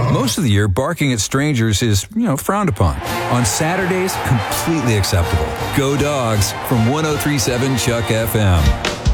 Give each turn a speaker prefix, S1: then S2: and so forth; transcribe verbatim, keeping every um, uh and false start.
S1: Most of the year, barking at strangers is, you know, frowned upon. On Saturdays, completely acceptable. Go Dogs from one oh three point seven Chuck F M.